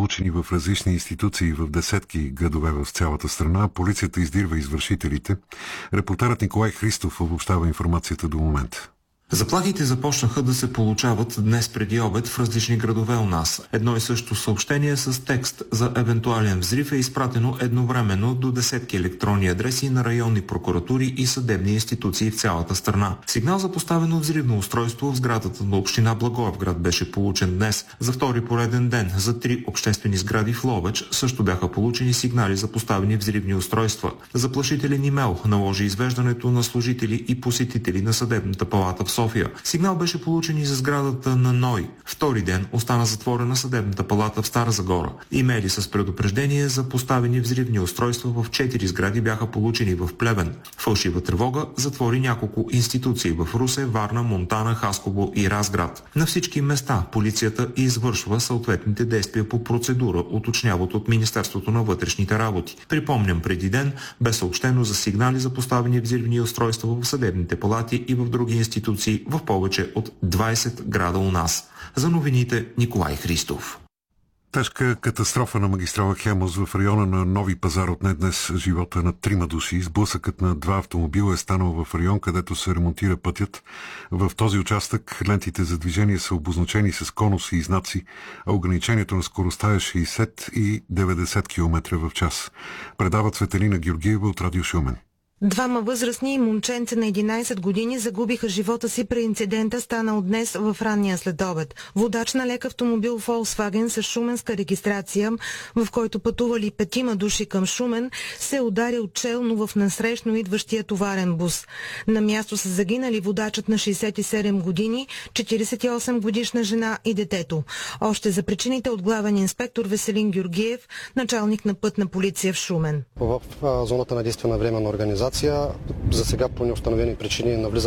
получени в различни институции в десетки градове в цялата страна. Полицията издирва извършителите. Репортерът Николай Христов обобщава информацията до момента. Заплахите започнаха да се получават днес преди обед в различни градове у нас. Едно и също съобщение с текст за евентуален взрив е изпратено едновременно до десетки електронни адреси на районни прокуратури и съдебни институции в цялата страна. Сигнал за поставено взривно устройство в сградата на община Благоевград беше получен днес. За втори пореден ден за 3 обществени сгради в Ловеч също бяха получени сигнали за поставени взривни устройства. Заплашителен имейл наложи извеждането на служители и посетители на съдебната палата в София. Сигнал беше получен и за сградата на НОИ. Втори ден остана затворена съдебната палата в Стара Загора. Имейли с предупреждение за поставени взривни устройства в 4 сгради бяха получени в Плевен. Фалшива тревога затвори няколко институции в Русе, Варна, Монтана, Хасково и Разград. На всички места полицията извършва съответните действия по процедура, уточняват от Министерството на вътрешните работи. Припомням, преди ден бе съобщено за сигнали за поставени взривни устройства в съдебните палати и в други институции в повече от 20 града у нас. За новините Николай Христов. Тежка катастрофа на магистрала Хемус в района на Нови пазар отне днес живота на 3 души. Сблъсъкът на 2 автомобила е станал в район, където се ремонтира пътят. В този участък лентите за движение са обозначени с конуси и знаци, а ограничението на скоростта е 60 и 90 км в час. Предава Цветелина Георгиева от Радио Шумен. Двама възрастни момченца на 11 години загубиха живота си при инцидента, станал днес в ранния следобед. Водач на лек автомобил Volkswagen с шуменска регистрация, в който пътували 5 души към Шумен, се ударил челно в насрещно идващия товарен бус. На място са загинали водачът на 67 години, 48 годишна жена и детето. Още за причините от главен инспектор Веселин Георгиев, началник на пътна полиция в Шумен. В зоната на действие на временна организация за сега по неустановени причини навлиза